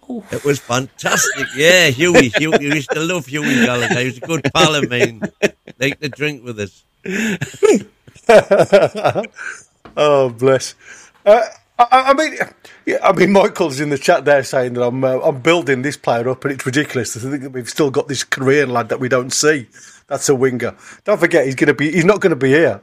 It was fantastic. Yeah, Huey. We used to love Huey Gallagher. He was a good pal of mine. Like to drink with us. Oh, bless. I mean, Michael's in the chat there saying that I'm building this player up, and it's ridiculous to think that we've still got this Korean lad that we don't see. That's a winger. Don't forget, he's not going to be here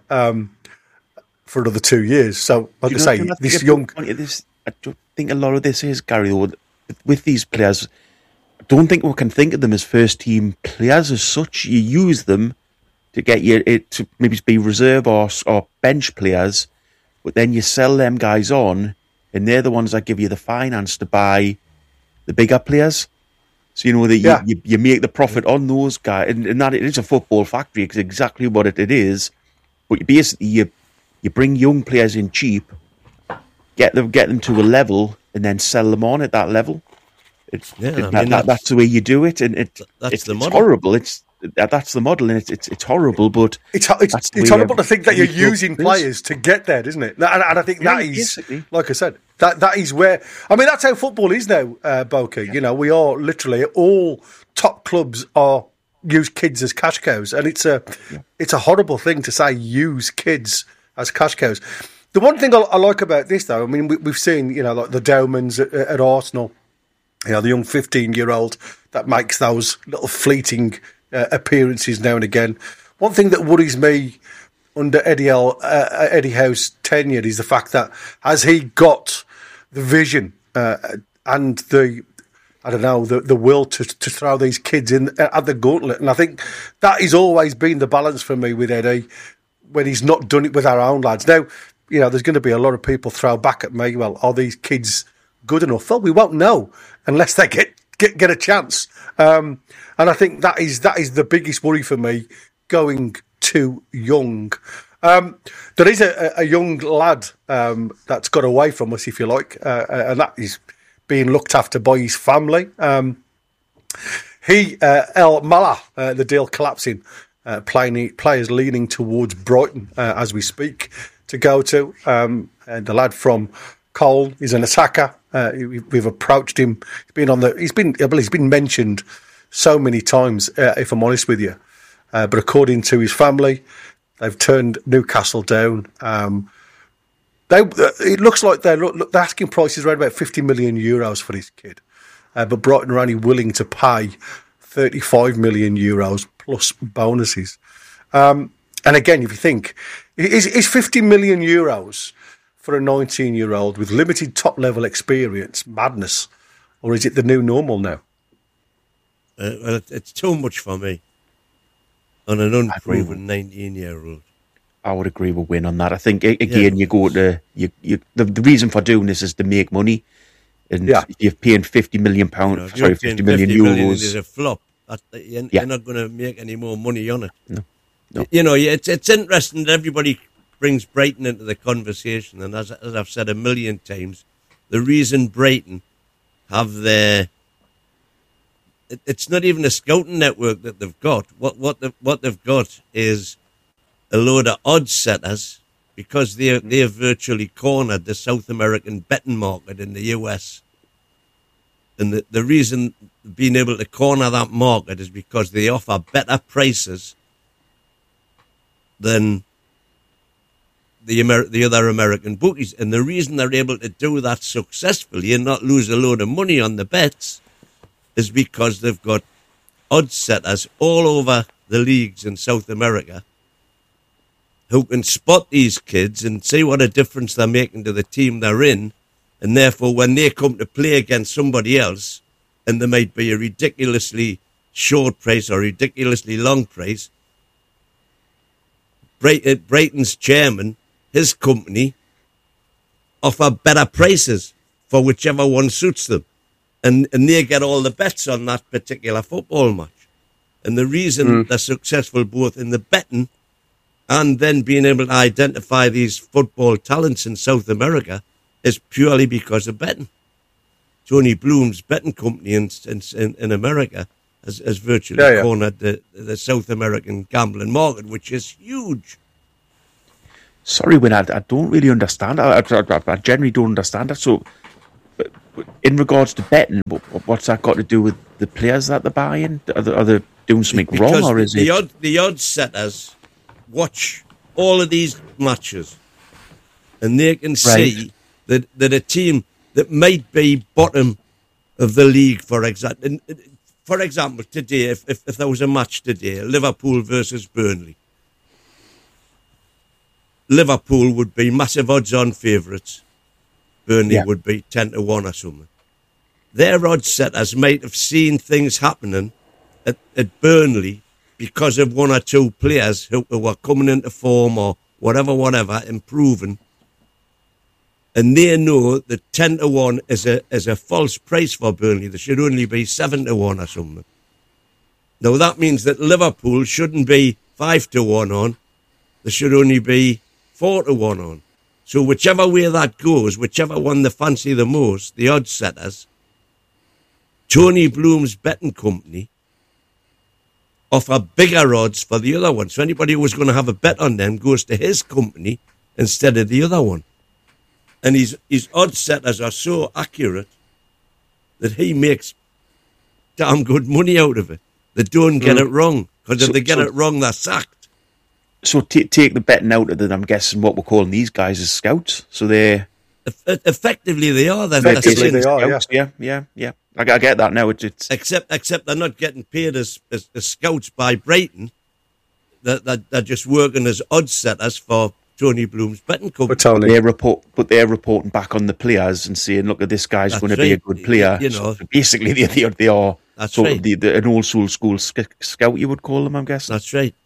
for another 2 years. So, like I say, this young. I don't think a lot of this is, Gary, though, with these players. I don't think we can think of them as first team players as such. You use them to get you to maybe be reserve or bench players, but then you sell them guys on, and they're the ones that give you the finance to buy the bigger players. So you know that you make the profit on those guys, and that it is a football factory. It's exactly what it is. But you bring young players in cheap, get them to a level, and then sell them on at that level. That's the way you do it, and it's horrible. That's the model, and it's horrible. But it's horrible to think that you're using players to get there, isn't it? And I think that is, like I said, that is where. I mean, that's how football is now, Boca. You know, we are literally all top clubs use kids as cash cows, and it's a horrible thing to say, use kids as cash cows. The one thing I like about this, though, I mean, we've seen, you know, like the Dowmans at Arsenal, you know, the young 15-year-old that makes those little fleeting appearances now and again. One thing that worries me under Eddie Howe's tenure is the fact that has he got the vision and the will to throw these kids in at the gauntlet. And I think that has always been the balance for me with Eddie when he's not done it with our own lads. Now, you know, there's going to be a lot of people throw back at me, well, are these kids good enough? Well, we won't know unless they get a chance. And I think that is the biggest worry for me, going too young. There is a young lad that's got away from us, if you like, and that is being looked after by his family. El Mala, the deal collapsing, players leaning towards Brighton as we speak to go to. And the lad from Cole is an attacker. We've approached him. He's been mentioned so many times, if I'm honest with you. But according to his family, they've turned Newcastle down. It looks like the asking price is around about €50 million for this kid. But Brighton are only willing to pay €35 million plus bonuses. And again, if you think, is €50 million for a 19-year-old with limited top-level experience madness, or is it the new normal now? Well, it's too much for me on an unproven 19-year-old. I would agree with Win on that. I think again, you go to the reason for doing this is to make money, and if you're paying £50 million, €50 million is a flop. You're not going to make any more money on it. No. You know, it's interesting that everybody brings Brighton into the conversation, and as I've said a million times, the reason Brighton have it's not even a scouting network that they've got. What they've got is a load of odds setters, because they're virtually cornered the South American betting market in the US. And the reason being able to corner that market is because they offer better prices than the other American bookies. And the reason they're able to do that successfully and not lose a load of money on the bets is because they've got odds setters all over the leagues in South America who can spot these kids and see what a difference they're making to the team they're in. And therefore, when they come to play against somebody else, and there might be a ridiculously short price or ridiculously long price, Brighton's chairman, his company, offer better prices for whichever one suits them. And they get all the bets on that particular football match. And the reason they're successful both in the betting and then being able to identify these football talents in South America is purely because of betting. Tony Bloom's betting company in America has virtually cornered the South American gambling market, which is huge. Sorry, Win, I don't really understand. I generally don't understand that. So, in regards to betting, what's that got to do with the players that they're buying? Are they doing something Because wrong, or is the odds setters watch all of these matches, and they can see that a team that might be bottom of the league, for example, today, if there was a match today, Liverpool versus Burnley, Liverpool would be massive odds-on favourites. Burnley would be 10-1 or something. Their odds setters might have seen things happening at Burnley because of one or two players who were coming into form or whatever, improving. And they know that 10-1 is a false price for Burnley. There should only be 7-1 or something. Now that means that Liverpool shouldn't be 5-1 on. There should only be 4-1 on. So whichever way that goes, whichever one they fancy the most, the odds setters, Tony Bloom's betting company offer bigger odds for the other one. So anybody who was going to have a bet on them goes to his company instead of the other one. And his odds setters are so accurate that he makes damn good money out of it. They don't get it wrong, because if they get it wrong, they're sacked. So take the betting out of it. I'm guessing what we're calling these guys is scouts. So they're effectively they are. Effectively they are. Scouts. Yeah. I get that now. It's except they're not getting paid as scouts by Brighton. They're just working as odds setters for Tony Bloom's betting company. They're reporting back on the players and saying, "Look, this guy's going to be a good player." You know, so basically they are. That's sort right. of an old school scout, you would call them, I'm guessing. That's right.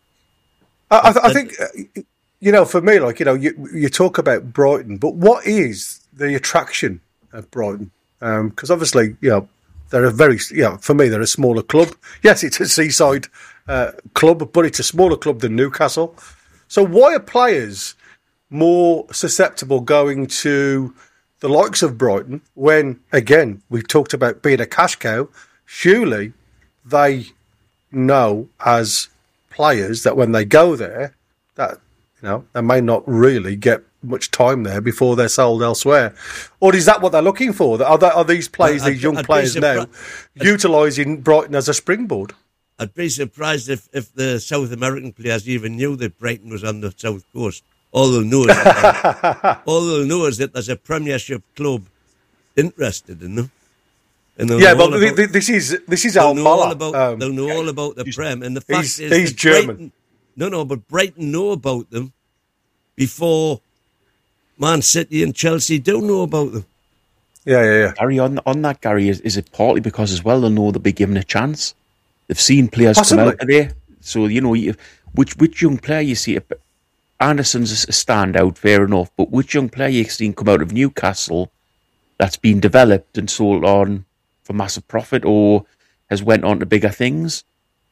I think, for me, you talk about Brighton, but what is the attraction of Brighton? Because obviously, they're for me, they're a smaller club. Yes, it's a seaside club, but it's a smaller club than Newcastle. So why are players more susceptible going to the likes of Brighton when, again, we've talked about being a cash cow? Surely they know as players that when they go there, that they may not really get much time there before they're sold elsewhere. Or is that what they're looking for? Are these players, these young players now, utilising Brighton as a springboard? I'd be surprised if the South American players even knew that Brighton was on the south coast. All they'll know is that there's a Premiership club interested in them. This is Al-Mala. They'll know all about the Prem, and the fact is he's German. But Brighton know about them before Man City and Chelsea do know about them. Yeah. Gary, on that, Gary, is it partly because as well they'll know they'll be given a chance? They've seen players come out of there, so which young player you see. Anderson's a standout, fair enough, but which young player you've seen come out of Newcastle that's been developed and sold on for massive profit or has went on to bigger things?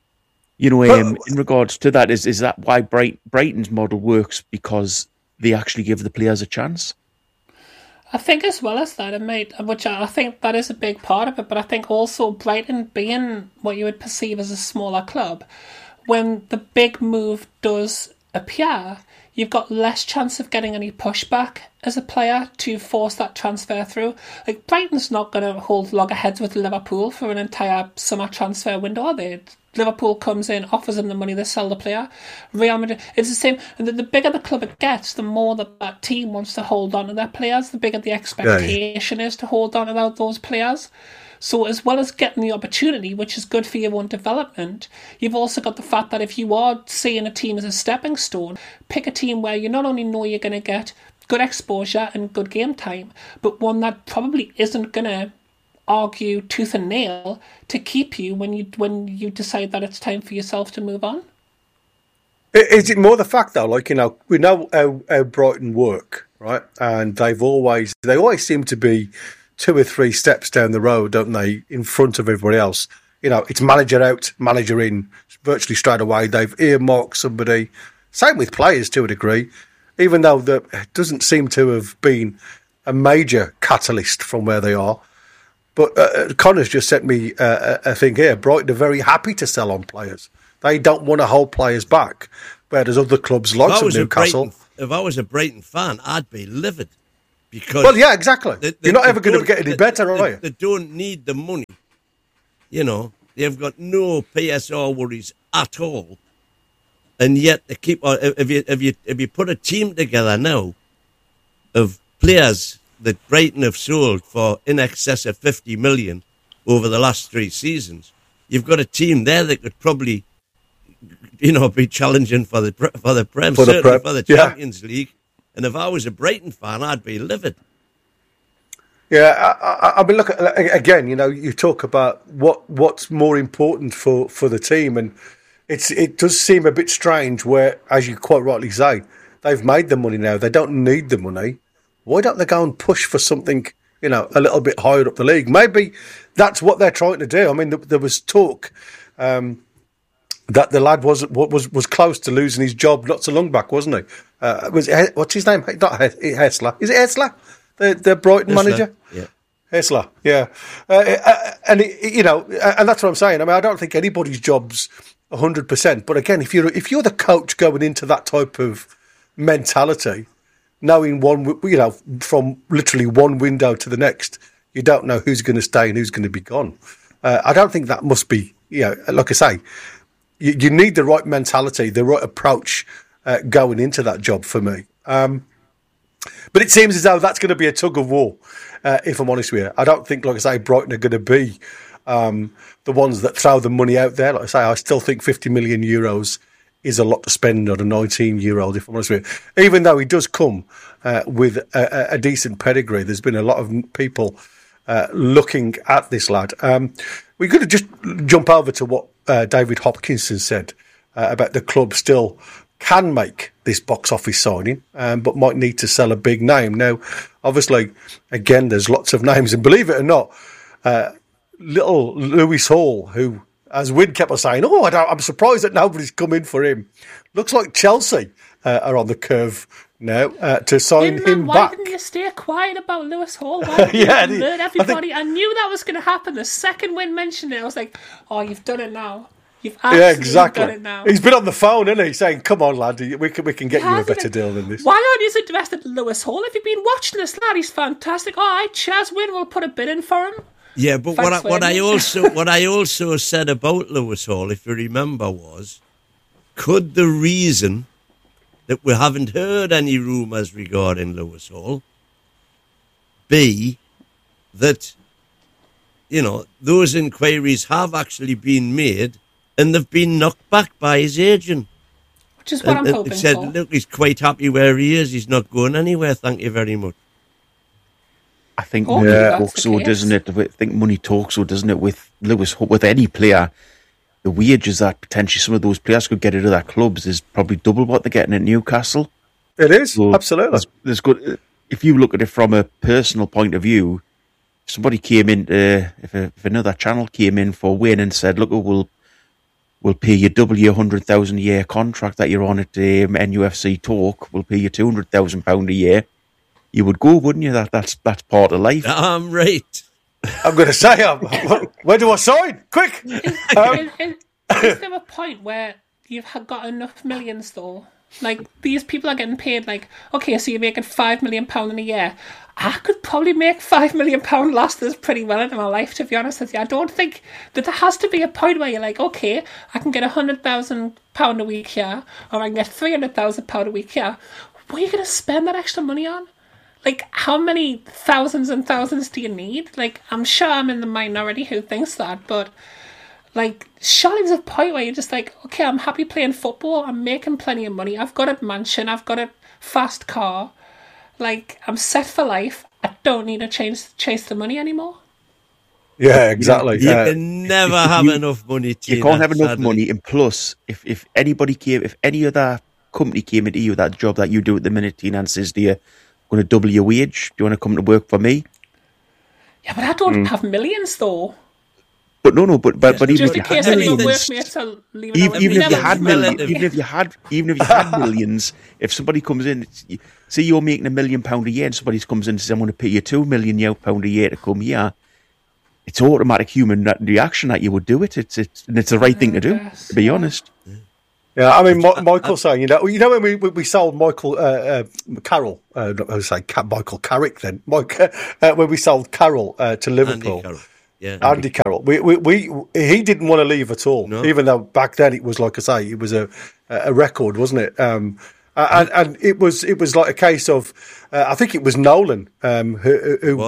In regards to that, is that why Brighton's model works, because they actually give the players a chance? I think as well as that, which I think that is a big part of it, but I think also Brighton being what you would perceive as a smaller club, when the big move does appear, you've got less chance of getting any pushback as a player to force that transfer through. Like, Brighton's not going to hold loggerheads with Liverpool for an entire summer transfer window, are they? Liverpool comes in, offers them the money, they sell the player. Real Madrid, it's the same. And the bigger the club it gets, the more that team wants to hold on to their players, the bigger the expectation is to hold on to those players. So as well as getting the opportunity, which is good for your own development, you've also got the fact that if you are seeing a team as a stepping stone, pick a team where you not only know you're going to get good exposure and good game time, but one that probably isn't going to argue tooth and nail to keep you when you decide that it's time for yourself to move on. Is it more the fact though, we know how Brighton work, right? And they always seem to be 2 or 3 steps down the road, don't they, in front of everybody else? It's manager out, manager in, virtually straight away. They've earmarked somebody. Same with players to a degree, even though there doesn't seem to have been a major catalyst from where they are. But Connor's just sent me a thing here. Brighton are very happy to sell on players. They don't want to hold players back, whereas other clubs like Newcastle. If I was a Brighton fan, I'd be livid. Because exactly. You're not ever going to get any better, are you? They don't need the money You know, they've got no PSR worries at all. And yet they keep on. If you put a team together now of players that Brighton have sold for in excess of 50 million over the last 3 seasons, you've got a team there that could probably, be challenging for the Prem, certainly for the Champions League. And if I was a Brighton fan, I'd be livid. Yeah, I mean, look again. You talk about what's more important for the team, and it does seem a bit strange. Where, as you quite rightly say, they've made the money now; they don't need the money. Why don't they go and push for something, a little bit higher up the league? Maybe that's what they're trying to do. I mean, there was talk that the lad was close to losing his job not so long back, wasn't he? What's his name? Not Hessler. Is it Hessler? The Brighton manager? Yeah. Hessler, yeah. And that's what I'm saying. I mean, I don't think anybody's job's 100%. But again, if you're the coach going into that type of mentality, knowing from literally one window to the next, you don't know who's going to stay and who's going to be gone. I don't think that must be, like I say, you need the right mentality, the right approach going into that job for me. But it seems as though that's going to be a tug of war, if I'm honest with you. I don't think, like I say, Brighton are going to be the ones that throw the money out there. Like I say, I still think 50 million euros is a lot to spend on a 19-year-old, if I'm honest with you. Even though he does come with a decent pedigree, there's been a lot of people looking at this lad. We could just jump over to what David Hopkinson said about the club still can make this box office signing, but might need to sell a big name. Now, obviously, again, there's lots of names, and believe it or not, little Lewis Hall, who, as Wynn kept on saying, I'm surprised that nobody's come in for him. Looks like Chelsea are on the curve now to sign him back. Why didn't you stay quiet about Lewis Hall? Why didn't you alert everybody? I knew that was going to happen. The second Wynn mentioned it, I was like, oh, you've done it now. You've absolutely done it now. He's been on the phone, hasn't he, saying, come on, lad, we can get you a better deal than this. Why aren't you interested in Lewis Hall? Have you been watching this lad? He's fantastic. All right, Chaz Wynn will put a bid in for him. Yeah, but what I also said about Lewis Hall, if you remember, was, could the reason that we haven't heard any rumours regarding Lewis Hall be that, those inquiries have actually been made and they've been knocked back by his agent? Which is what I'm hoping for. He said, for. Look, he's quite happy where he is. He's not going anywhere. Thank you very much. I think money talks, so doesn't it? I think money talks, so doesn't it? With Lewis, with any player, the wages that potentially some of those players could get out of their clubs is probably double what they're getting at Newcastle. It is, so absolutely. There's good. If you look at it from a personal point of view, if somebody came in, if another channel came in for Wayne and said, "Look, we'll pay you double your £100,000 a year contract that you're on at NUFC Talk. We'll pay you £200,000 a year." You would go, wouldn't you? That's part of life. I'm right. I'm going to say, where do I sign? Quick! Is there a point where you've got enough millions, though? Like, these people are getting paid, like, okay, so you're making £5 million in a year. I could probably make £5 million last this pretty well in my life, to be honest with you. I don't think that there has to be a point where you're like, okay, I can get £100,000 a week here, or I can get £300,000 a week here. What are you going to spend that extra money on? Like, how many thousands and thousands do you need? Like, I'm sure I'm in the minority who thinks that, but, like, surely there's a point where you're just like, okay, I'm happy playing football, I'm making plenty of money, I've got a mansion, I've got a fast car, like, I'm set for life, I don't need to chase the money anymore. Yeah, exactly. You can never have enough money, Tina. You can't have enough money, and plus, if any other company came into you, that job that you do at the minute, Tina, and says to you, going to double your wage, do you want to come to work for me? Yeah, but I don't have millions, though. But but even if you had millions, even if you had millions, if somebody comes in, say you're making £1 million a year, and somebody comes in and says, "I'm going to pay you £2 million a year to come here," it's automatic human reaction that you would do it. It's the right thing to do, to be honest. Yeah, I mean, Michael's saying, when we sold Michael Carroll, Michael Carrick then, when we sold Carroll to Liverpool, Yeah, Andy Carroll. He didn't want to leave at all, even though back then it was, like I say, it was a record, wasn't it? And it was like a case of, I think it was Nolan who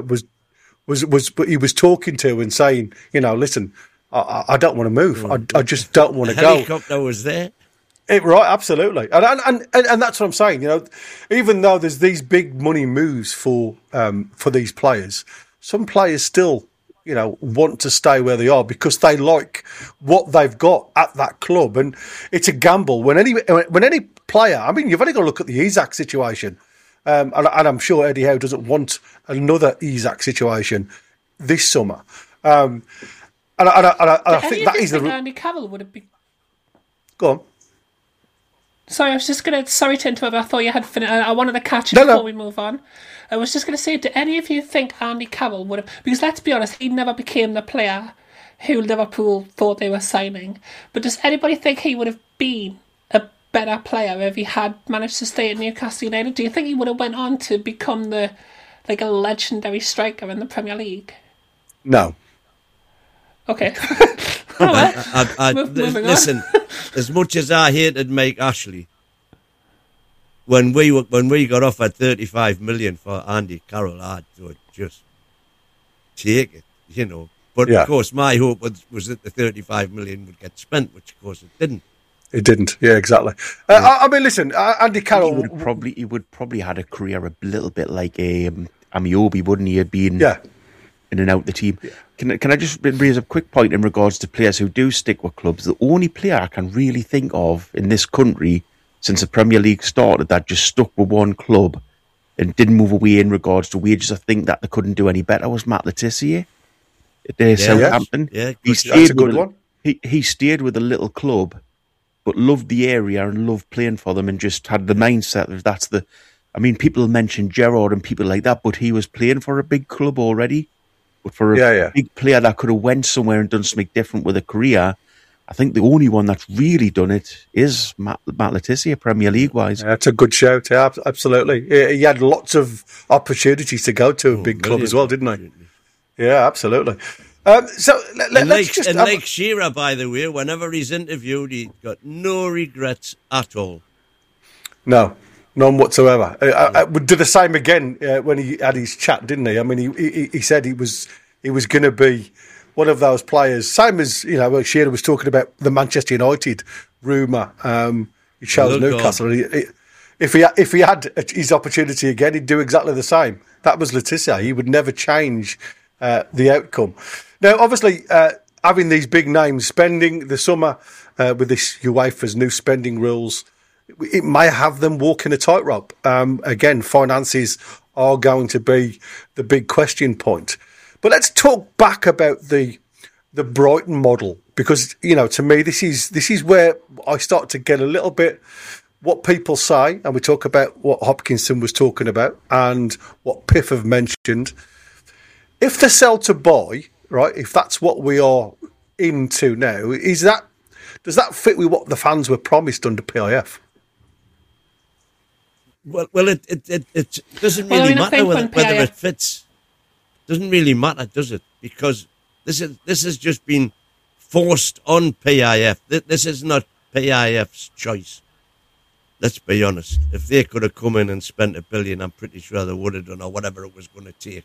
he was talking to and saying, listen, I don't want to move. I just don't want to go. Helicopter was there. Right, absolutely, and that's what I'm saying. Even though there's these big money moves for these players, some players still, want to stay where they are because they like what they've got at that club, and it's a gamble. When any player, I mean, you've only got to look at the Isak situation, and I'm sure Eddie Howe doesn't want another Isak situation this summer. And I think that is the. Andy Carroll would have been. Go on. Sorry, I was just going to... Sorry to interrupt, I thought you had finished. I wanted to catch you before we move on. I was just going to say, do any of you think Andy Carroll would have... Because let's be honest, he never became the player who Liverpool thought they were signing. But does anybody think he would have been a better player if he had managed to stay at Newcastle United? Do you think he would have went on to become a legendary striker in the Premier League? No. Okay. Listen, as much as I hated Mike Ashley, when we got offered 35 million for Andy Carroll, I would just take it, But of course, my hope was that the 35 million would get spent, which of course it didn't. It didn't. Yeah, exactly. I mean, listen, Andy Carroll he would probably had a career a little bit like Amiobi, wouldn't he? Had been in and out the team. Yeah. Can I just raise a quick point in regards to players who do stick with clubs? The only player I can really think of in this country since the Premier League started that just stuck with one club and didn't move away in regards to wages, I think that they couldn't do any better, was Matt Letizia at Southampton. Yeah, that's a good one. He stayed with a little club, but loved the area and loved playing for them and just had the mindset that people mention Gerrard and people like that, but he was playing for a big club already. But for a big player that could have went somewhere and done something different with a career, I think the only one that's really done it is Matt Letizia, Premier League-wise. That's a good shout, absolutely. He had lots of opportunities to go to a big club as well, didn't he? Yeah, absolutely. Like Shearer, by the way, whenever he's interviewed, he's got no regrets at all. No. None whatsoever. I would do the same again when he had his chat, didn't he? I mean, he said he was going to be one of those players. Same as Shearer was talking about the Manchester United rumour. He chose Newcastle. If he had his opportunity again, he'd do exactly the same. That was Letizia. He would never change the outcome. Now, obviously, having these big names spending the summer with this UEFA's new spending rules. It may have them walking a tightrope. Again, finances are going to be the big question point. But let's talk back about the Brighton model because to me this is where I start to get a little bit what people say, and we talk about what Hopkinson was talking about and what Piff have mentioned. If the sell to buy, right? If that's what we are into now, does that fit with what the fans were promised under PIF? Well, it doesn't really matter whether it fits. Doesn't really matter, does it? Because this has just been forced on PIF. This is not PIF's choice. Let's be honest. If they could have come in and spent $1 billion, I'm pretty sure they would have done, or whatever it was going to take.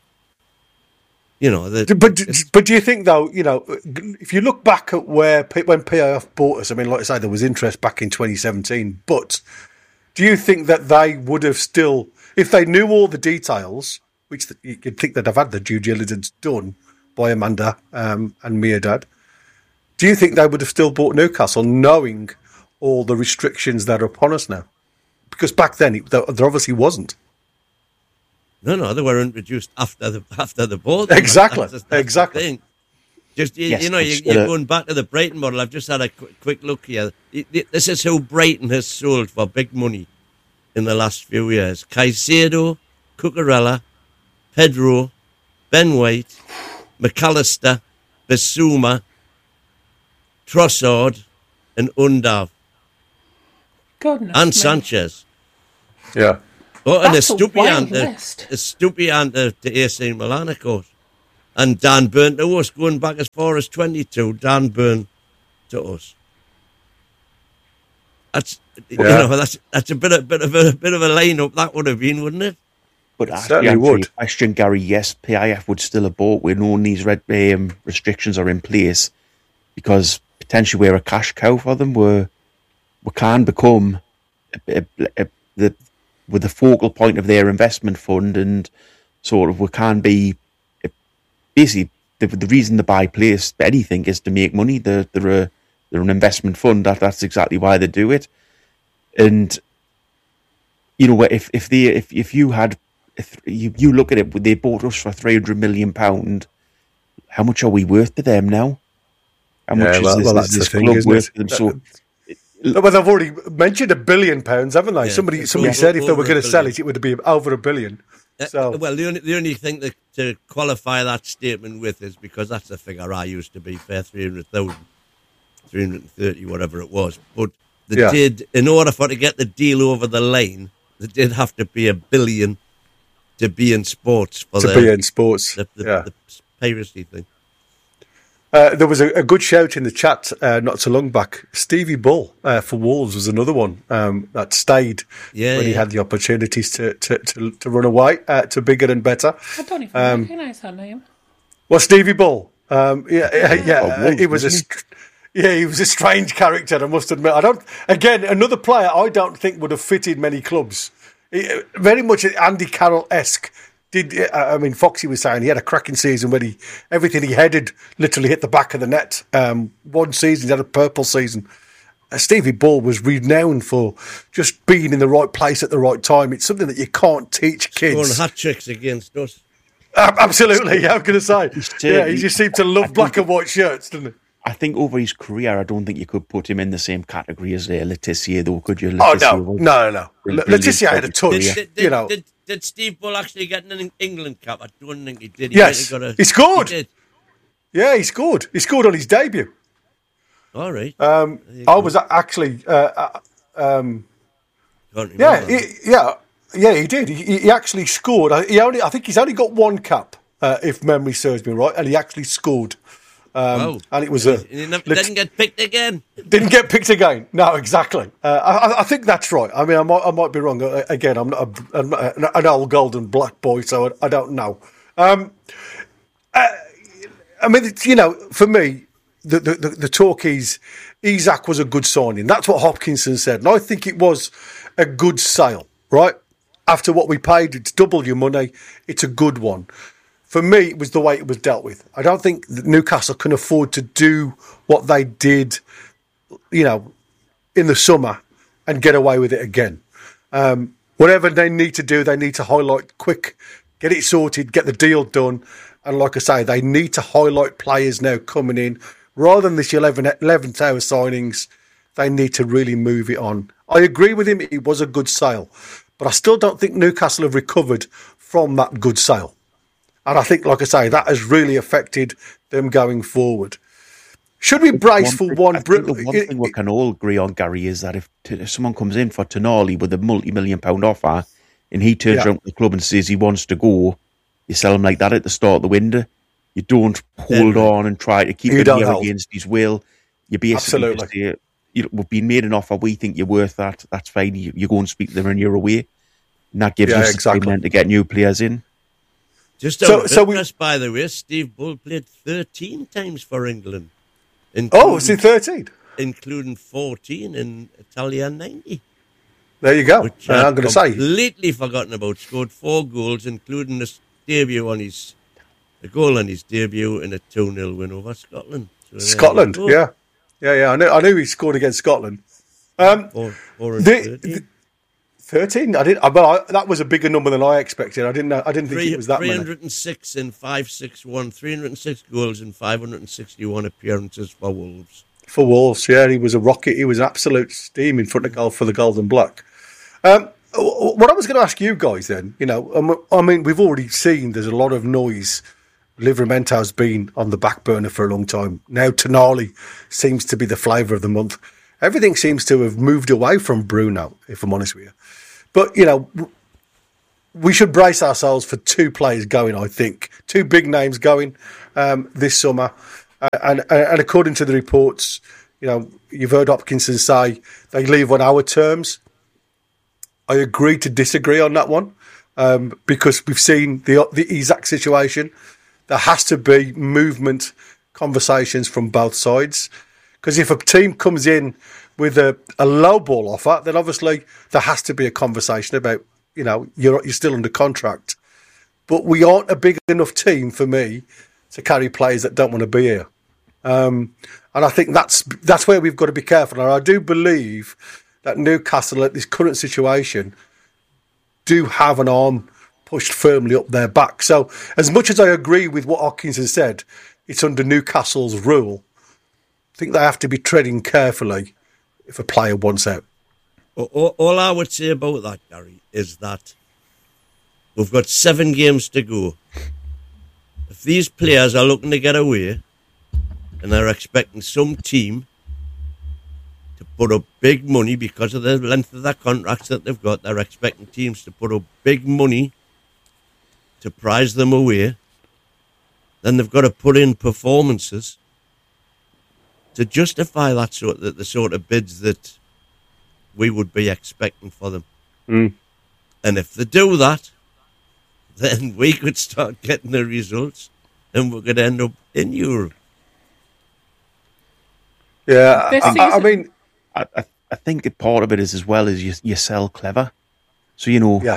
But do you think though? If you look back at when PIF bought us, I mean, like I say, there was interest back in 2017, but. Do you think that they would have still, if they knew all the details, which you'd think they'd have had the due diligence done by Amanda and Mirdad, do you think they would have still bought Newcastle knowing all the restrictions that are upon us now? Because back then there obviously wasn't. No, they were introduced after the ball. Exactly, that's exactly. The thing. Just you're going back to the Brighton model. I've just had a quick look here. This is who Brighton has sold for big money in the last few years: Caicedo, Cucurella, Pedro, Ben White, McAllister, Bissouma, Trossard, and Undav. Goodness and me. Sanchez. Yeah. Oh, and That's a wild list. Estupiñán to AC Milan, of course. And Dan Burn to us, going back as far as 22. Dan Burn to us. That's that's a bit of a lineup that would have been, wouldn't it? But certainly would. Question, Gary. Yes, PIF would still have bought when all these restrictions are in place, because potentially we're a cash cow for them. We can become the focal point of their investment fund, and sort of we can be basically the reason to buy players anything is to make money. They're an investment fund. That's exactly why they do it. And you know, if you look at it, they bought us for £300 million. How much are we worth to them now? How much is this club worth to them? So, well, they've already mentioned £1 billion, haven't they? Yeah. Somebody said if they were going to sell it, it would be over £1 billion. So, well, the only thing to qualify that statement with is because that's the figure I used to be fair, 300,000, 330, whatever it was. But they did, in order to get the deal over the line, they did have to be £1 billion to be in sports. The piracy thing. There was a good shout in the chat not so long back. Stevie Bull for Wolves was another one that stayed when he had the opportunities to run away to bigger and better. I don't even recognise that name. Well, Stevie Bull. He was a strange character, I must admit. Another player I don't think would have fitted many clubs. Very much Andy Carroll-esque. Foxy was saying he had a cracking season where everything he headed literally hit the back of the net. One season he had a purple season. Stevie Bull was renowned for just being in the right place at the right time. It's something that you can't teach kids. Scoring hat tricks against us. Absolutely, yeah, I'm going to say. He just seemed to love black and white shirts, didn't he? I think over his career, I don't think you could put him in the same category as Letizia, though, could you? No. Letizia had a touch. Did Steve Bull actually get an England cap? I don't think he did. Yes, he scored. He scored. He scored on his debut. All right. I was actually. He did. He actually scored. I think he's only got one cap, if memory serves me right, and he actually scored. And it was didn't get picked again. Didn't get picked again. No, exactly. I think that's right. I mean, I might be wrong. Again, I'm not an old gold and black boy, so I don't know. For me, the talk is Isak was a good signing. That's what Hopkinson said, and I think it was a good sale. Right after what we paid, it's double your money. It's a good one. For me, it was the way it was dealt with. I don't think that Newcastle can afford to do what they did, in the summer and get away with it again. Whatever they need to do, they need to highlight quick, get it sorted, get the deal done. And like I say, they need to highlight players now coming in. Rather than this 11th hour signings, they need to really move it on. I agree with him, it was a good sale. But I still don't think Newcastle have recovered from that good sale. And I think, like I say, that has really affected them going forward. Should we brace for one? The one thing we can all agree on, Gary, is that if someone comes in for Tonali with a multi-million-pound offer and he turns around to the club and says he wants to go, you sell him like that at the start of the window. You don't hold on and try to keep him here against his will. You basically just say, we've been made an offer, we think you're worth that, that's fine. You go and speak to them and you're away. And that gives us the time to get new players in. Just by the way, Steve Bull played 13 times for England. Was he 13? Including 14 in Italia 90. There you go. Which I'm going to say. Completely forgotten about. Scored 4 goals, including a goal on his debut in a 2-0 win over Scotland. So Scotland, yeah. I knew he scored against Scotland. 13. That was a bigger number than I expected. I didn't think it was that 306 in 561, 306 goals in 561 appearances for Wolves. For Wolves, yeah, he was a rocket. He was absolute steam in front of goal for the Gold and Black. What I was going to ask you guys then, we've already seen there's a lot of noise. Livramento's been on the back burner for a long time. Now Tonali seems to be the flavour of the month. Everything seems to have moved away from Bruno, if I'm honest with you. But, we should brace ourselves for 2 players going, I think. 2 big names going this summer. And according to the reports, you've heard Hopkinson say they leave on our terms. I agree to disagree on that one because we've seen the exact situation. There has to be movement conversations from both sides. Because if a team comes in with a low ball offer, then obviously there has to be a conversation about, you're still under contract. But we aren't a big enough team for me to carry players that don't want to be here. And I think that's where we've got to be careful. And I do believe that Newcastle, at this current situation, do have an arm pushed firmly up their back. So as much as I agree with what Hopkinson said, it's under Newcastle's rule. I think they have to be treading carefully if a player wants out. All I would say about that, Gary, is that we've got 7 games to go. If these players are looking to get away and they're expecting some team to put up big money because of the length of their contracts that they've got, they're expecting teams to put up big money to prize them away, then they've got to put in performances to justify the sort of bids that we would be expecting for them. And if they do that, then we could start getting the results and we could end up in Europe. Yeah, I mean... I think part of it is as well as you sell clever. So,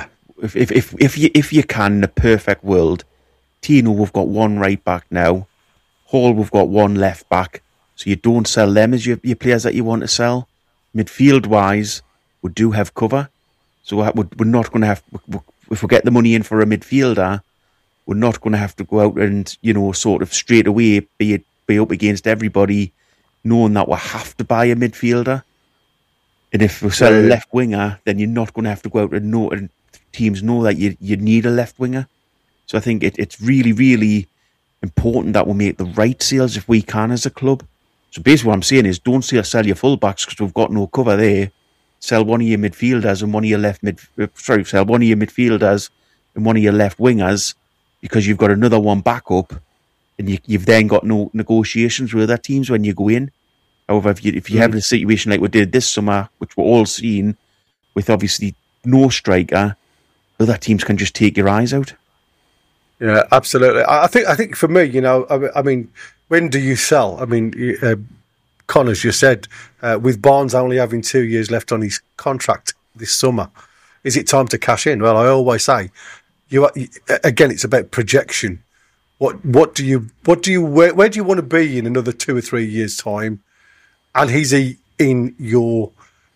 if you can, in a perfect world, Tino, we've got 1 right back now. Hall, we've got 1 left back. So you don't sell them as your players that you want to sell. Midfield-wise, we do have cover. So we're not going to have... If we get the money in for a midfielder, we're not going to have to go out and, sort of straight away be up against everybody, knowing that we have to buy a midfielder. And if we sell a left winger, then you're not going to have to go out and teams know that you need a left winger. So I think it's really, really important that we make the right sales if we can as a club. So basically what I'm saying is don't sell your fullbacks because we've got no cover there. Sell one of your midfielders and one of your sell one of your midfielders and one of your left wingers because you've got another one backup and you've then got no negotiations with other teams when you go in. However, if you have a situation like we did this summer, which we're all seeing, with obviously no striker, other teams can just take your eyes out. Yeah, absolutely. I think for me, I mean, when do you sell? I mean, Connor's just said, with Barnes only having 2 years left on his contract this summer, is it time to cash in? Well, I always say, again, it's about projection. Where do you want to be in another 2 or 3 years' time? And is he in your,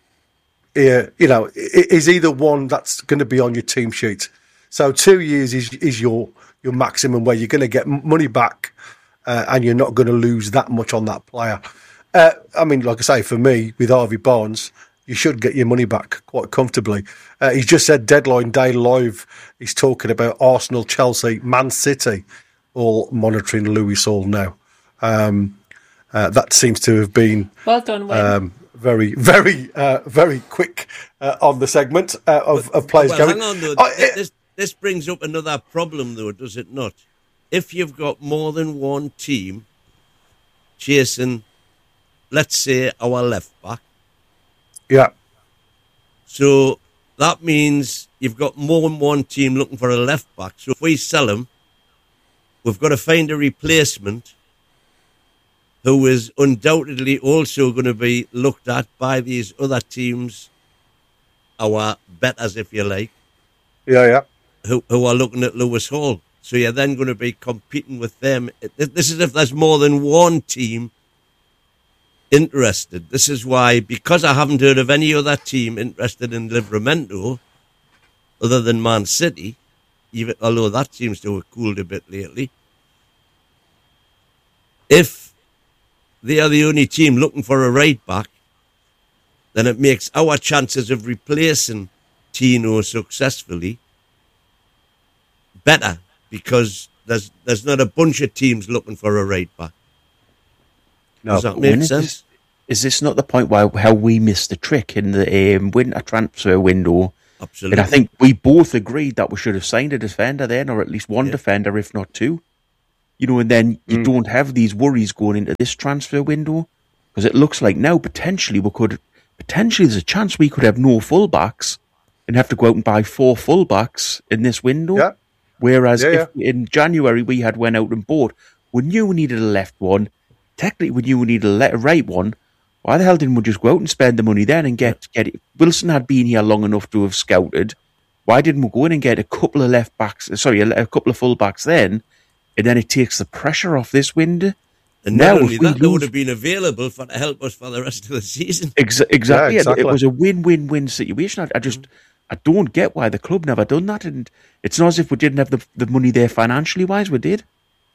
is he the one that's going to be on your team sheet? So 2 years is your maximum where you're going to get money back and you're not going to lose that much on that player. I mean, like I say, for me, with Harvey Barnes, you should get your money back quite comfortably. He's just said Deadline Day Live. He's talking about Arsenal, Chelsea, Man City, all monitoring Lewis Hall now. That seems to have been well done, Wayne. Very, very, very quick on the segment of players going. Hang on, though. This brings up another problem, though, does it not? If you've got more than one team chasing, let's say, our left back. Yeah. So that means you've got more than one team looking for a left back. So if we sell him, we've got to find a replacement who is undoubtedly also going to be looked at by these other teams, our betters, if you like. Yeah. Who are looking at Lewis Hall. So you're then going to be competing with them. This is if there's more than one team interested. This is why, because I haven't heard of any other team interested in Livramento other than Man City, even although that seems to have cooled a bit lately. If they are the only team looking for a right back, then it makes our chances of replacing Tino successfully better, because there's not a bunch of teams looking for a right back. No, does that make sense? Is this not the point how we missed the trick in the winter transfer window Absolutely. And I think we both agreed that we should have signed a defender then, or at least one defender, if not two. And then you don't have these worries going into this transfer window, because it looks like now potentially there's a chance we could have no fullbacks and have to go out and buy 4 fullbacks in this window. Yeah. Whereas if in January we went out and bought, we knew we needed a left one. Technically, we knew we needed a right one. Why the hell didn't we just go out and spend the money then and get it? Wilson had been here long enough to have scouted. Why didn't we go in and get a couple of a couple of fullbacks then? And then it takes the pressure off this window. And not only that, they would have been available to help us for the rest of the season. Exactly. It was a win-win-win situation. I don't get why the club never done that. And it's not as if we didn't have the money there financially wise. We did.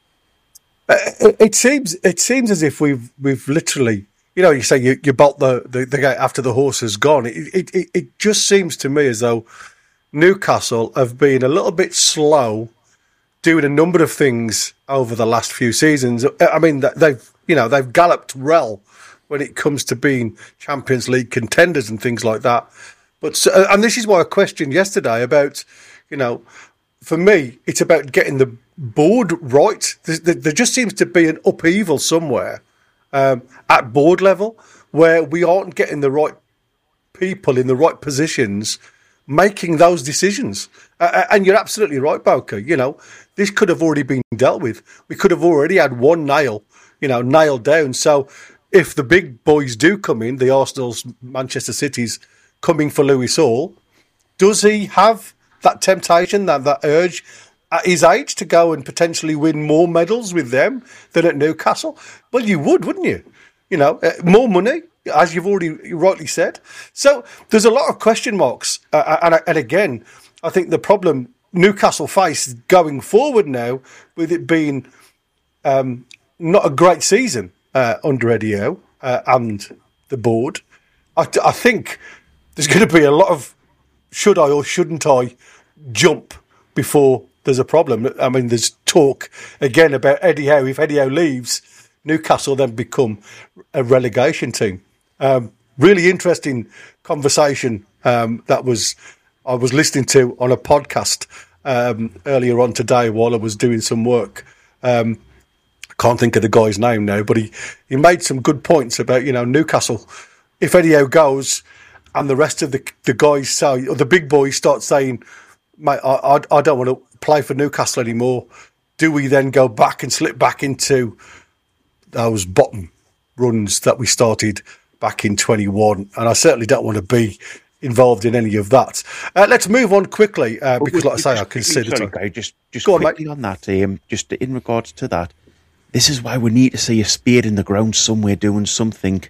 It seems as if we've literally, you say you bolt the gate after the horse has gone. It just seems to me as though Newcastle have been a little bit slow doing a number of things over the last few seasons. I mean, they've galloped well when it comes to being Champions League contenders and things like that. But and this is why I questioned yesterday about, for me, it's about getting the board right. There just seems to be an upheaval somewhere at board level where we aren't getting the right people in the right positions making those decisions. And you're absolutely right, Bowker. This could have already been dealt with. We could have already had one nailed down. So if the big boys do come in, the Arsenal's, Manchester City's coming for Louis Hall, does he have that temptation, that urge at his age to go and potentially win more medals with them than at Newcastle? Well, you would, wouldn't you? More money, as you've already rightly said. So there's a lot of question marks. And again, I think the problem Newcastle face going forward now, with it being not a great season under Eddie Howe and the board, I think there's going to be a lot of should I or shouldn't I jump before there's a problem. I mean, there's talk again about Eddie Howe. If Eddie Howe leaves, Newcastle then become a relegation team. Really interesting conversation I was listening to on a podcast earlier on today while I was doing some work. I can't think of the guy's name now, but he made some good points about, Newcastle. If Eddie Howe goes and the rest of the guys say, or the big boys start saying, mate, I don't want to play for Newcastle anymore, do we then go back and slip back into those bottom runs that we started back in 21? And I certainly don't want to be involved in any of that. Let's move on quickly, because like I say, I consider... Sorry, Gary, just quickly on that, just in regards to that, this is why we need to see a spade in the ground somewhere doing something.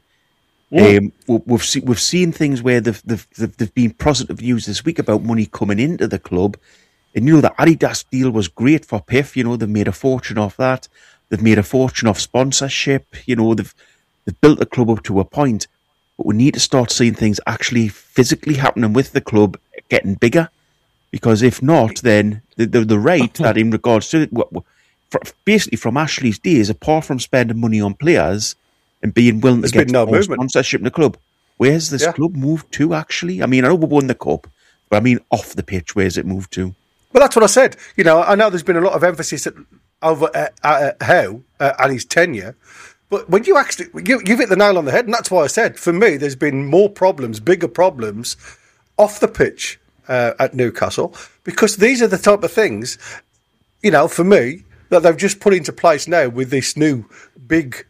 We've seen things where they've been positive views this week about money coming into the club, and the Adidas deal was great for PIF. They've made a fortune off that. They've made a fortune off sponsorship. They've built the club up to a point, but we need to start seeing things actually physically happening with the club getting bigger, because if not, then the rate that in regards to basically from Ashley's days, apart from spending money on players and being willing to get more sponsorship in the club, where's this club moved to, actually? I mean, I know we won the cup, but I mean, off the pitch, where's it moved to? Well, that's what I said. I know there's been a lot of emphasis over Howe and his tenure, but when you actually, you've hit the nail on the head, and that's why I said, for me, there's been more problems, bigger problems, off the pitch at Newcastle, because these are the type of things, for me, that they've just put into place now with this new big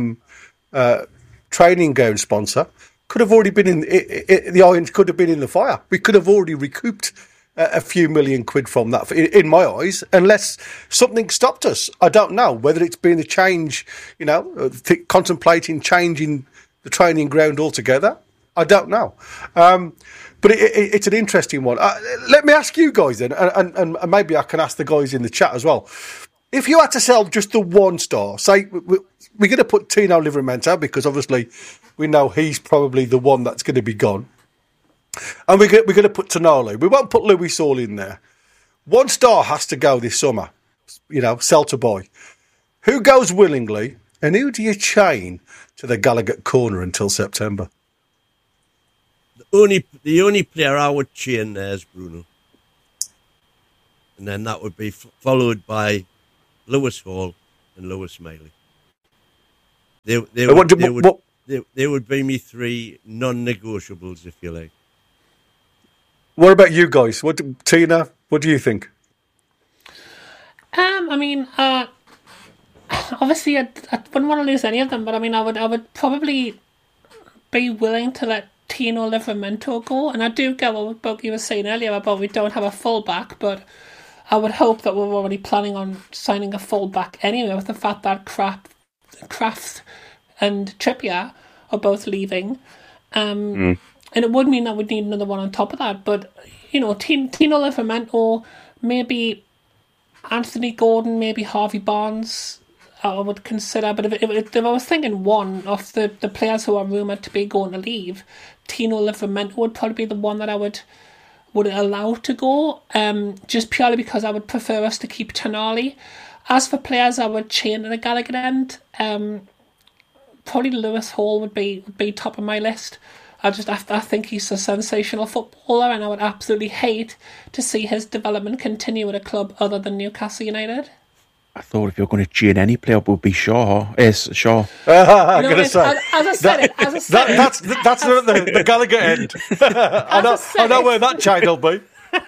training ground sponsor. Could have already been the iron could have been in the fire. We could have already recouped a few million quid from that, in my eyes, unless something stopped us. I don't know whether it's been a change, contemplating changing the training ground altogether. I don't know. But it's an interesting one. Let me ask you guys then, and maybe I can ask the guys in the chat as well. If you had to sell just the one star, say we're going to put Tino Livramento, because obviously we know he's probably the one that's going to be gone. And we're going to put Tonali. We won't put Louis Hall in there. One star has to go this summer, sell to buy. Who goes willingly, and who do you chain to the Gallagher corner until September? only player I would chain there is Bruno, and then that would be followed by Lewis Hall and Lewis Miley. They would be me three non-negotiables, if you like. What about you guys? Tina? What do you think? I mean, obviously, I wouldn't want to lose any of them, but I mean, I would probably be willing to let Tino Livramento go, and I do get what Bogey was saying earlier about we don't have a fullback, but I would hope that we're already planning on signing a fullback anyway, with the fact that Kraft and Trippier are both leaving. And it would mean that we'd need another one on top of that. But, Tino Livramento, maybe Anthony Gordon, maybe Harvey Barnes, I would consider. But if I was thinking one of the players who are rumoured to be going to leave, Tino Livramento would probably be the one that I would allow to go, just purely because I would prefer us to keep Tonali. As for players I would chain at the Gallagher end, probably Lewis Hall would be top of my list. I think he's a sensational footballer, and I would absolutely hate to see his development continue at a club other than Newcastle United. I thought if you're going to chain any player, it would be Shaw. Yes, Shaw. I'm going to say. As I said that's not the Gallagher end. I know where that child will be. As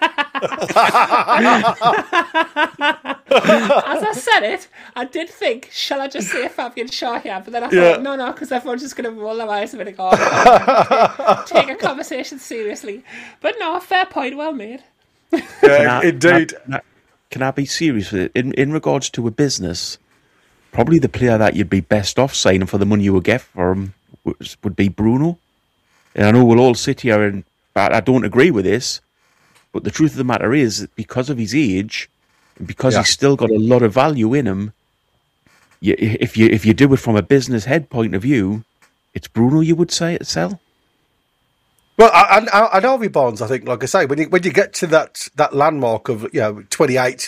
I said it, I did think, shall I just say Fabian Shaw here? But then I thought, no, because everyone's just going to roll their eyes a bit and go, take a conversation seriously. But no, fair point, well made. Indeed. Can I be serious with it? In regards to a business, probably the player that you'd be best off signing for the money you would get for him would be Bruno. And I know we'll all sit here and I don't agree with this, but the truth of the matter is that because of his age, and because he's still got a lot of value in him, if you do it from a business head point of view, it's Bruno you would say sell. Well, and Harvey Barnes, I think, like I say, when you get to that landmark of 28,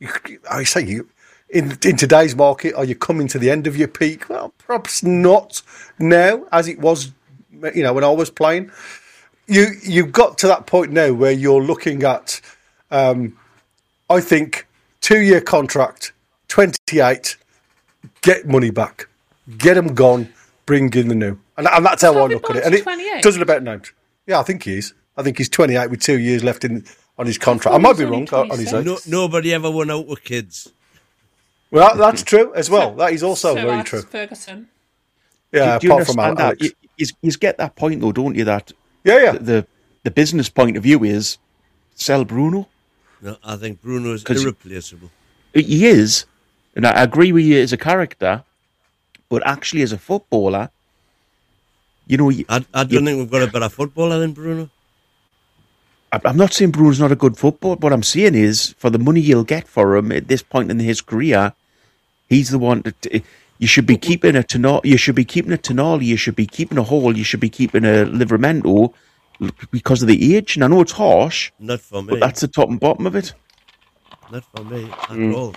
in today's market, are you coming to the end of your peak? Well, perhaps not now, as it was, when I was playing. You've got to that point now where you're looking at, I think, 2-year contract, 28, get money back, get them gone, bring in the new, and that's how I look at it. And it doesn't about names. Yeah, I think he is. I think he's 28 with 2 years left on his contract. I might be wrong on his age. Nobody ever went out with kids. Well, that's true as well. That is also very true. Ferguson. Yeah, do you apart from understand Alex. You get that point, though, don't you? That the business point of view is sell Bruno. No, I think Bruno is irreplaceable. He is, and I agree with you as a character, but actually as a footballer, I don't think we've got a better footballer than Bruno. I'm not saying Bruno's not a good footballer. What I'm saying is, for the money you'll get for him at this point in his career, he's the one that you should be keeping a Tonali. You should be keeping a Tonali. You should be keeping a Hall. You should be keeping a Livramento because of the age. And I know it's harsh. Not for me. But that's the top and bottom of it. Not for me at all.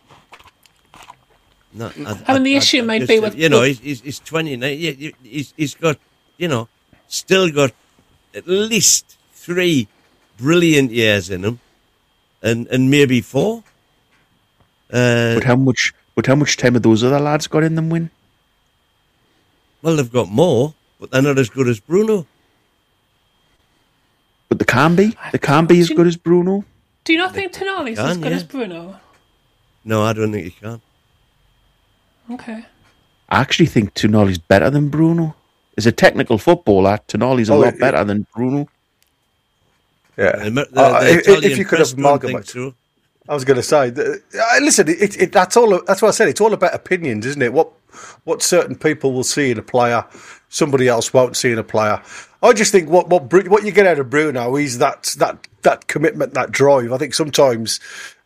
No, the issue might be with he's 29. He's got still got at least 3 brilliant years in him, and maybe 4. But how much time have those other lads got in them? Win? Well, they've got more, but they're not as good as Bruno. But they can be. They can be as good as Bruno. Do you not think Tonali's as good as Bruno? No, I don't think he can. Okay. I actually think Tonali's better than Bruno. As a technical footballer, Tonali's a lot better than Bruno. Yeah. If you could have amalgamated. I was going to say, listen, that's all. That's what I said. It's all about opinions, isn't it? What certain people will see in a player, somebody else won't see in a player. I just think what you get out of Bruno is that commitment, that drive. I think sometimes,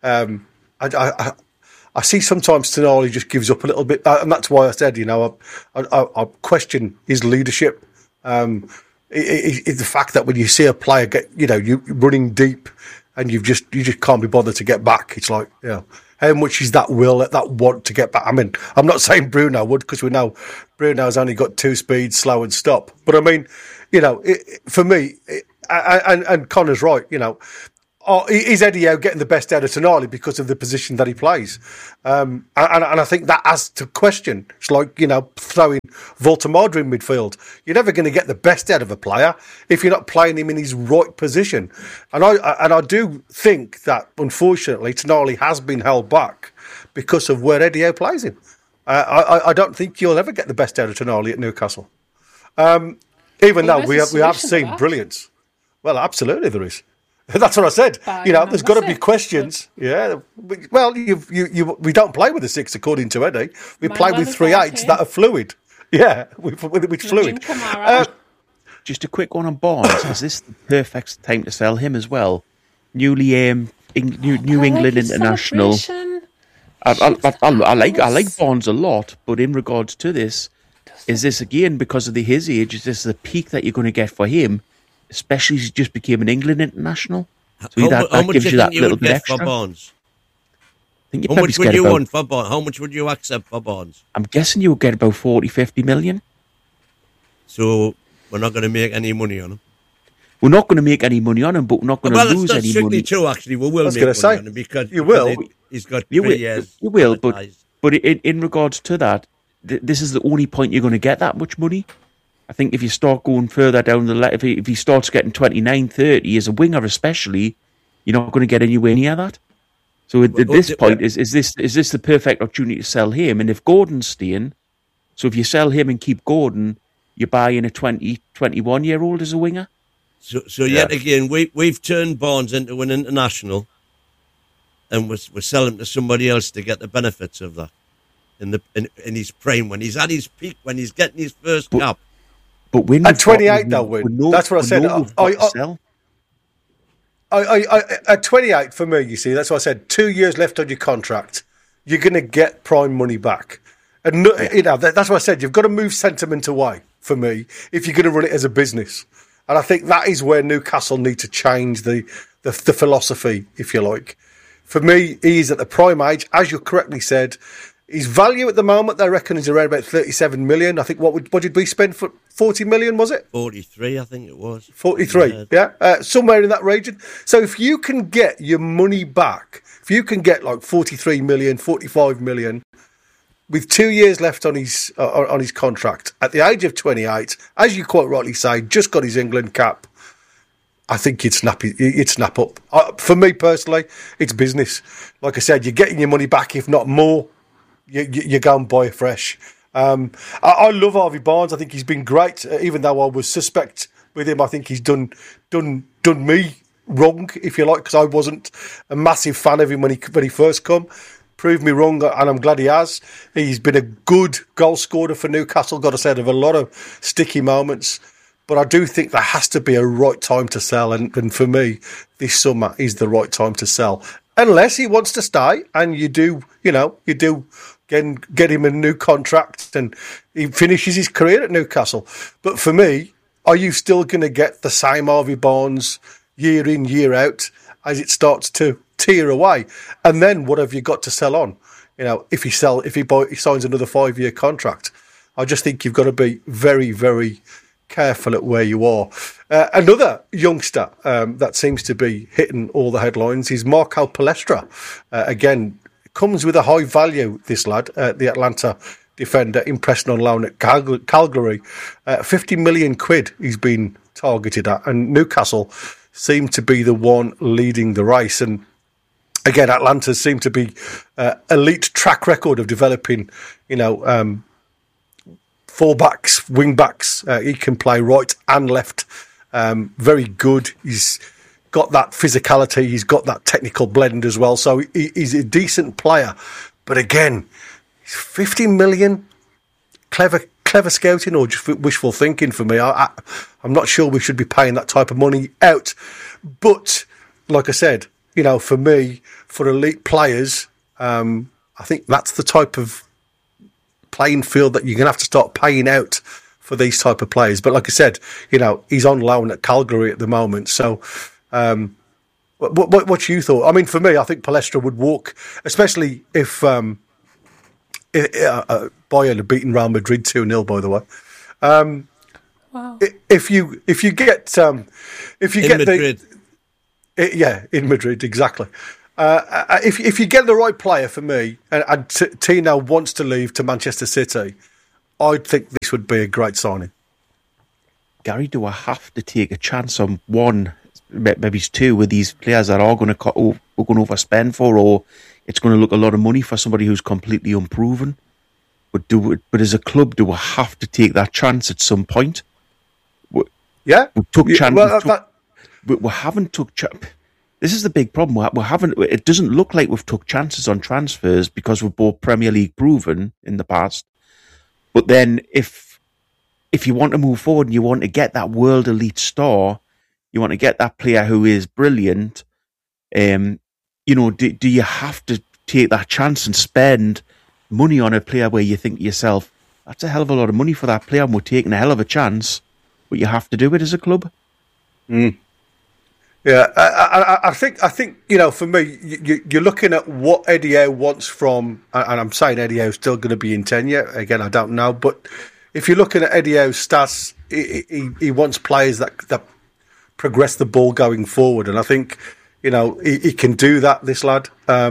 I see sometimes Tonali just gives up a little bit, and that's why I said, I question his leadership. It's the fact that when you see a player get, you running deep, and you just can't be bothered to get back. It's like, How much is that will, that want to get back? I mean, I'm not saying Bruno would, because we know Bruno's only got 2 speeds, slow and stop. But I mean, for me, and Connor's right, is Eddie Howe getting the best out of Tonali because of the position that he plays? And I think that has to question. It's like, throwing Voltemada in midfield. You're never going to get the best out of a player if you're not playing him in his right position. And I do think that, unfortunately, Tonali has been held back because of where Eddie Howe plays him. I don't think you'll ever get the best out of Tonali at Newcastle. Even though we have seen brilliance. Well, absolutely there is. That's what I said. There's got to be questions. Yeah. Well, we don't play with a 6, according to Eddie. We play with 3 8s that are fluid. Yeah, with fluid. Just a quick one on Barnes. Is this the perfect time to sell him as well? Newly New England international. I like Barnes a lot, but in regards to this, is this again because of his age? Is this the peak that you're going to get for him? Especially as he just became an England international. So how much gives you that little bit extra. For Barnes? How much would you want for Barnes? How much would you accept for Barnes? I'm guessing you'll get about 40-50 million. So we're not going to make any money on him? We're not going to make any money on him, but we're not going to lose any money. Well, it's true, actually. We will make money on him because you will. He's got 3 years. You will, but in regards to that, this is the only point you're going to get that much money. I think if you start going further down the line, if he starts getting 29, 30 as a winger especially, you're not going to get anywhere near that. So at this point, is this the perfect opportunity to sell him? And if Gordon's staying, so if you sell him and keep Gordon, you're buying a 20, 21-year-old as a winger? So yet again, we've turned Barnes into an international, and we're selling to somebody else to get the benefits of that in his prime, when he's at his peak, when he's getting his first cap. But when at 28, they'll win. That's what I said. At 28, for me, you see, that's what I said. 2 years left on your contract. You're going to get prime money back. And, that's what I said. You've got to move sentiment away, for me, if you're going to run it as a business. And I think that is where Newcastle need to change the philosophy, if you like. For me, he is at the prime age, as you correctly said. His value at the moment, they reckon, is around about 37 million. I think, what did we spend for 40 million, was it? 43, I think it was. 43, yeah. Somewhere in that region. So if you can get your money back, if you can get like 43 million, 45 million, with 2 years left on his contract, at the age of 28, as you quite rightly say, just got his England cap, I think you'd snap up. For me personally, it's business. Like I said, you're getting your money back, if not more. You go and buy fresh. I love Harvey Barnes. I think he's been great. Even though I was suspect with him, I think he's done me wrong, if you like, because I wasn't a massive fan of him when he first come. Proved me wrong, and I'm glad he has. He's been a good goal scorer for Newcastle. Got us out of a lot of sticky moments. But I do think there has to be a right time to sell, and for me, this summer is the right time to sell. Unless he wants to stay, and you do get him a new contract and he finishes his career at Newcastle. But for me, are you still going to get the same Harvey Barnes year in, year out as it starts to tear away? And then what have you got to sell on? If he signs another 5-year contract, I just think you've got to be very, very careful at where you are. Another youngster that seems to be hitting all the headlines is Marco Palestra. Again, comes with a high value, this lad, the Atlanta defender, impressing on loan at Calgary. 50 million quid he's been targeted at, and Newcastle seem to be the one leading the race. And again, Atlanta seem to be elite track record of developing, fullbacks, wing-backs. He can play right and left. Very good. He's got that physicality. He's got that technical blend as well. So he's a decent player. But again, 50 million, clever scouting or just wishful thinking for me. I'm not sure we should be paying that type of money out. But like I said, for me, for elite players, I think that's the type of playing field that you're going to have to start paying out for these type of players. But like I said, he's on loan at Calgary at the moment. So What's you thought? I mean, for me, I think Palestra would walk, especially if Bayern had beaten Real Madrid 2-0. By the way, wow. If you get Madrid. In Madrid, exactly. If you get the right player for me, and Tino wants to leave to Manchester City, I think this would be a great signing. Gary, do I have to take a chance on one, maybe it's two, with these players that are going to overspend for, or it's going to look a lot of money for somebody who's completely unproven? But as a club, do I have to take that chance at some point? Yeah, we took chances. We haven't took. This is the big problem. We haven't. It doesn't look like we've took chances on transfers because we're both Premier League proven in the past. But then, if you want to move forward and you want to get that world elite star, you want to get that player who is brilliant. Do you have to take that chance and spend money on a player where you think to yourself, that's a hell of a lot of money for that player, and we're taking a hell of a chance, but you have to do it as a club? Mm. Yeah, I think for me, you're looking at what Eddie Howe wants from, and I'm saying Eddie Howe's still going to be in tenure. Again, I don't know, but if you're looking at Eddie Howe's stats, he wants players that progress the ball going forward, and I think he can do that. This lad,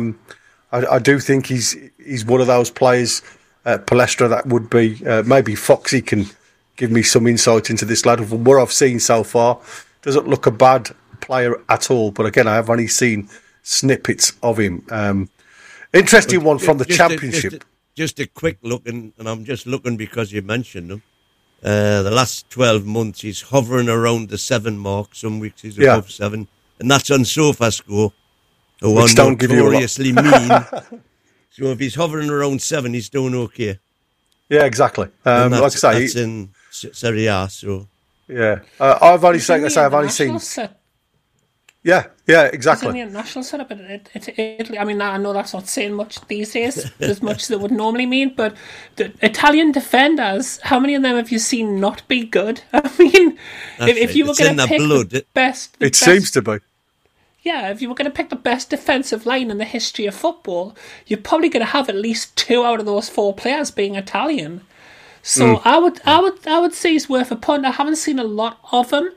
I do think he's one of those players, Palestra, that would be maybe Foxy can give me some insight into this lad. From what I've seen so far, doesn't look a bad player at all, but again, I have only seen snippets of him. Interesting one from the Championship. Just a quick look, and I'm just looking because you mentioned him. The last 12 months, he's hovering around the 7 mark. Some weeks he's above 7, and that's on SofaScore, who are notoriously mean. So if he's hovering around 7, he's doing okay. Yeah, exactly. Like I say, that's in Serie A. So yeah, I've only seen. Yeah, exactly. It's in the national setup, but it's Italy. I mean, I know that's not saying much these days, as much as it would normally mean, but the Italian defenders, how many of them have you seen not be good? I mean, if you were going to pick the best... It seems to be. Yeah, if you were going to pick the best defensive line in the history of football, you're probably going to have at least 2 out of those 4 players being Italian. So I would say he's worth a punt. I haven't seen a lot of him.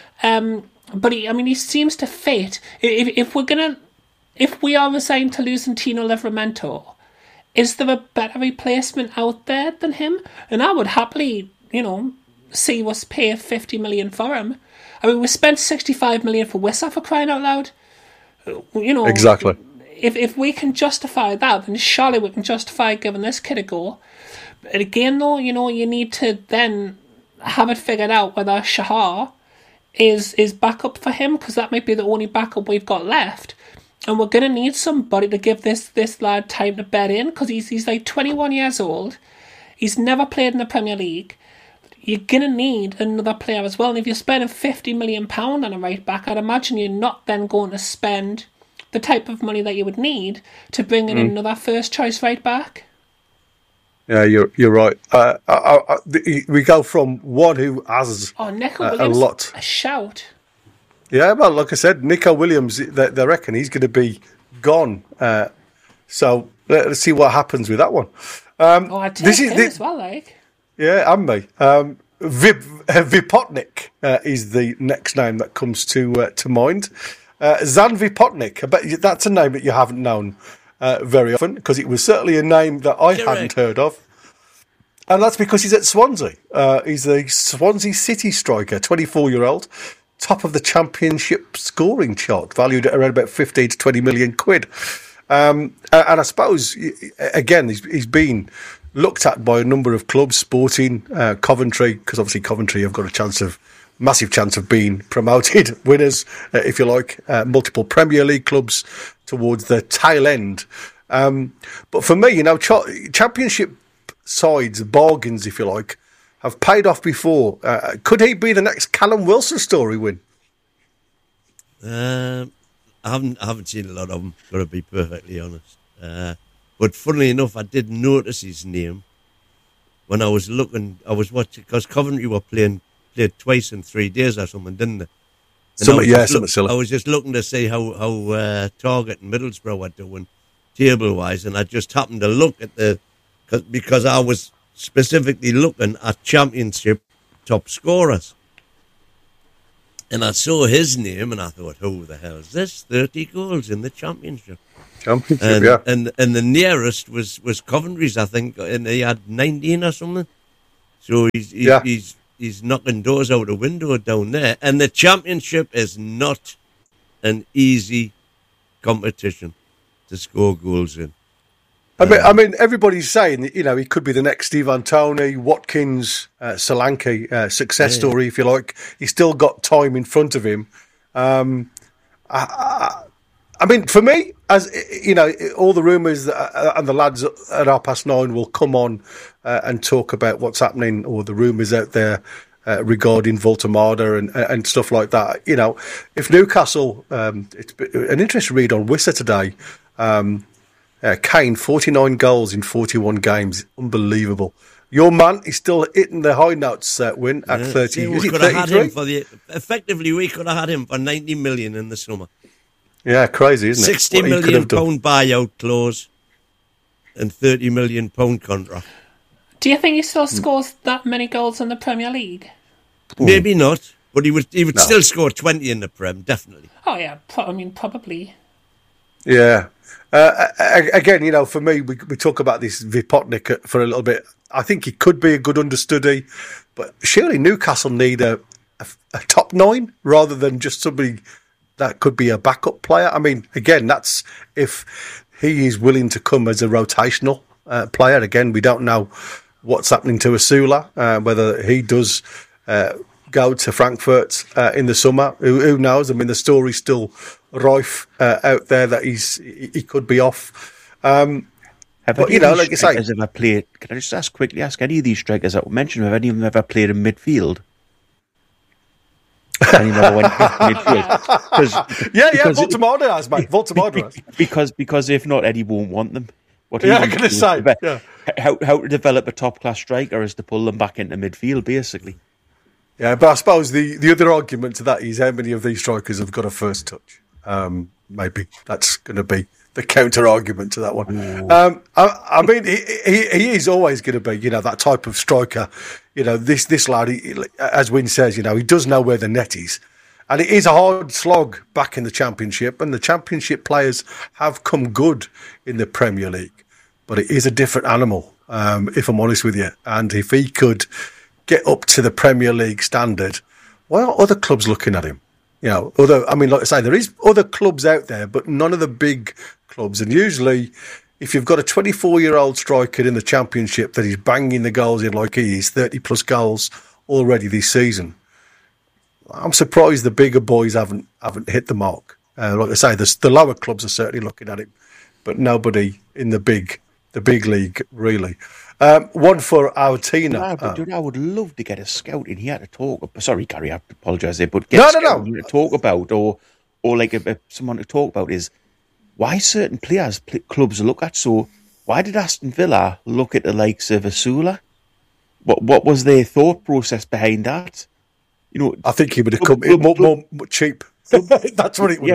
But he seems to fit. If we are resigned to losing Tino Livramento, is there a better replacement out there than him? And I would happily, see us pay 50 million for him. I mean, we spent 65 million for Wissa, for crying out loud. Exactly. If we can justify that, then surely we can justify giving this kid a go. But again, though, you need to then have it figured out whether Shahar is backup for him, because that might be the only backup we've got left, and we're going to need somebody to give this lad time to bed in, because he's like 21 years old, he's never played in the Premier League. You're going to need another player as well, and if you're spending £50 million on a right back, I'd imagine you're not then going to spend the type of money that you would need to bring in another first choice right back. Yeah, you're right. We go from one who has Nico Williams, a lot. A shout. Yeah, well, like I said, Nico Williams, they reckon he's going to be gone. So let's see what happens with that one. I'd take him as well, like. Yeah, and me. Vipotnik is the next name that comes to mind. Zan Vipotnik. I bet that's a name that you haven't known very often, because it was certainly a name that I hadn't heard of. And that's because he's at Swansea. He's the Swansea City striker, 24-year-old, top of the Championship scoring chart, valued at around about 15 to 20 million quid. And I suppose, again, he's been looked at by a number of clubs, Sporting, Coventry, because obviously Coventry have got a massive chance of being promoted winners, if you like, multiple Premier League clubs towards the tail end. But for me, Championship sides, bargains, if you like, have paid off before. Could he be the next Callum Wilson story, Win? I haven't seen a lot of them, got to be perfectly honest. But funnily enough, I did notice his name when I was looking. I was watching, because Coventry were played twice in 3 days or something, didn't they? Something silly. I was just looking to see how Target and Middlesbrough were doing table-wise, and I just happened to look at because I was specifically looking at Championship top scorers. And I saw his name, and I thought, who the hell is this? 30 goals in the Championship. And the nearest was Coventry's, I think, and he had 19 or something. So he's knocking doors out a window down there. And the Championship is not an easy competition to score goals in. I mean, everybody's saying that, he could be the next Steve Antoni, Watkins, Solanke, success story, if you like. He's still got time in front of him. I mean, for me, as all the rumours and the lads at 9:30 will come on and talk about what's happening, or the rumours out there regarding Voltemada and stuff like that. If Newcastle, it's an interesting read on Wissa today. Kane, 49 goals in 41 games, unbelievable. Your man is still hitting the high notes, Win, at 30. We could have had him effectively. We could have had him for 90 million in the summer. Yeah, crazy, isn't it? £60 million buyout clause and £30 million contract. Do you think he still scores that many goals in the Premier League? Maybe not, but he would still score 20 in the Prem, definitely. Oh yeah, probably. Yeah. Again, for me, we talk about this Vipotnik for a little bit. I think he could be a good understudy, but surely Newcastle need a top 9 rather than just somebody that could be a backup player. I mean, again, that's if he is willing to come as a rotational player. Again, we don't know what's happening to Asula, whether he does go to Frankfurt in the summer. Who knows? I mean, the story's still rife out there that he could be off. Like you say, ever played? Can I just ask any of these strikers that were mentioned? Have any of them ever played in midfield? Voltemada has, mate. Voltemada has. Because if not, Eddie won't want them. I'm going to say. How to develop a top class striker is to pull them back into midfield, basically. Yeah, but I suppose the other argument to that is how many of these strikers have got a first touch. Maybe that's going to be the counter argument to that one. I mean, he is always going to be, that type of striker. This lad, as Wynne says, he does know where the net is. And it is a hard slog back in the Championship, and the Championship players have come good in the Premier League. But it is a different animal, if I'm honest with you. And if he could get up to the Premier League standard, why are other clubs looking at him? Although, I mean, like I say, there is other clubs out there, but none of the big clubs. And usually, if you've got a 24-year-old striker in the Championship that is banging the goals in like he is, 30-plus goals already this season, I'm surprised the bigger boys haven't hit the mark. Like I say, the lower clubs are certainly looking at him, but nobody in the big league, really. One for our Tina. I would love to get a scout in here to talk. Sorry, Gary, I apologise there, but get a scout in here to talk about, or like someone to talk about is why certain clubs look at. So why did Aston Villa look at the likes of Asula? What was their thought process behind that? I think he would have come more cheap. That's what it would. Yeah,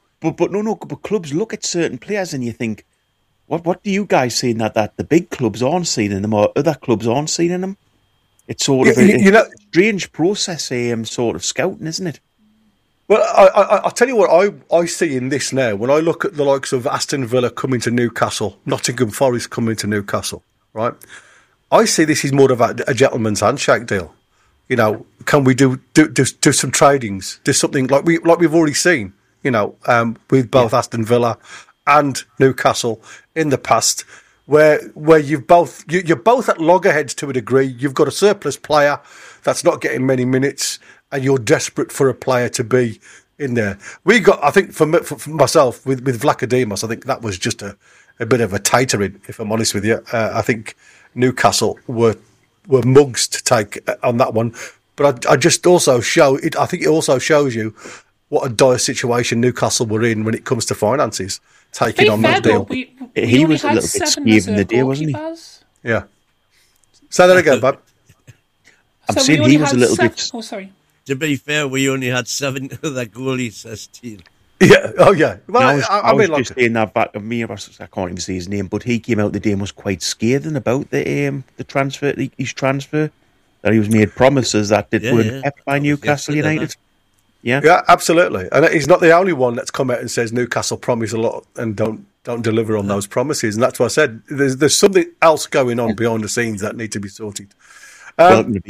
but clubs look at certain players and you think, what do you guys see in that the big clubs aren't seeing in them or other clubs aren't seeing in them? It's sort of a strange process, sort of scouting, isn't it? Well, I'll tell you what I see in this now. When I look at the likes of Aston Villa coming to Newcastle, Nottingham Forest coming to Newcastle, right? I see this is more of a gentleman's handshake deal. Can we do some tradings? Do something like we've already seen, with both Aston Villa and Newcastle in the past, where you're both at loggerheads to a degree. You've got a surplus player that's not getting many minutes, and you're desperate for a player to be in there. I think for myself with Vlachodimos, I think that was just a bit of a tatering, if I'm honest with you. I think Newcastle were mugs to take on that one, but I just also I think it also shows you what a dire situation Newcastle were in when it comes to finances. Taking on that deal. He was a little bit skeeved in the deal, wasn't he? Yeah. Say that again, bud. I'm saying he was a little bit. Oh, sorry. To be fair, we only had 7 other goalies as team. Yeah. Oh, yeah. Well, I was just saying that back of me. I can't even say his name, but he came out the day and was quite scathing about the transfer, his transfer. That he was made promises that weren't kept by Newcastle United. Yeah, absolutely. And he's not the only one that's come out and says Newcastle promise a lot and don't deliver on those promises. And that's what I said. There's something else going on behind the scenes that need to be sorted. Welcome to